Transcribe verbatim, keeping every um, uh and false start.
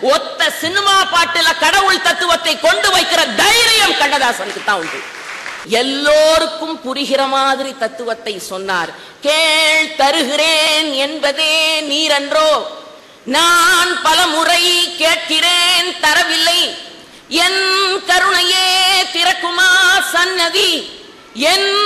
ஒத்த சினிமா பாட்டுல கடவுள் தத்துவத்தை கொண்டு வைக்கிற தைரியம் கண்ணதாசனுக்கு தான் உண்டு. எல்லோருக்கும் புரிகிற மாதிரி தத்துவத்தை சொன்னார். கேள் தருகிறேன் என்பதே நீரன்றோ, நான் பல முறை கேட்கிறேன் தரவில்லை, என் கருணையே திறக்குமா சன்னதி, என்